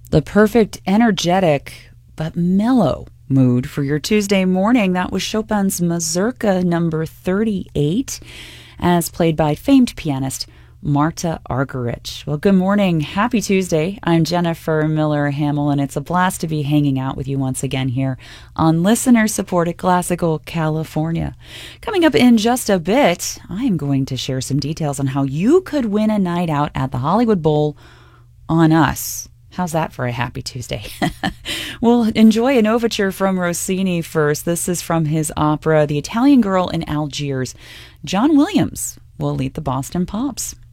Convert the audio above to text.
The perfect, energetic, but mellow mood for your Tuesday morning. That was Chopin's Mazurka number 38, as played by famed pianist Marta Argerich. Well, good morning. Happy Tuesday. I'm Jennifer Miller Hamill, and it's a blast to be hanging out with you once again here on listener-supported Classical California. Coming up in just a bit, I'm going to share some details on how you could win a night out at the Hollywood Bowl on us. How's that for a happy Tuesday? We'll enjoy an overture from Rossini first. This is from his opera, The Italian Girl in Algiers. John Williams will lead the Boston Pops.